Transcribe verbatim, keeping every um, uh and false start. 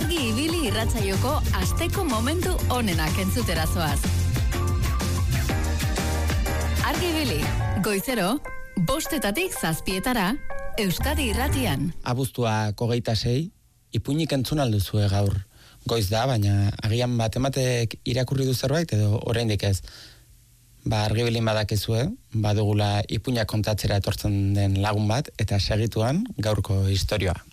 Argi ibili irratsaioko asteko momentu onenak entzutera zoaz. Argi ibili, goizero, bostetatik zazpietara, Euskadi Irratian. Abuztuak hogeita sei, ipuinik entzun alduzue gaur. Goiz da, baina agian batematek irakurri du zerbait edo oraindik ez. Ba, argi bilin badakizue, badugula ipuinak kontatzera etortzen den lagun bat, eta segituan gaurko istorioa.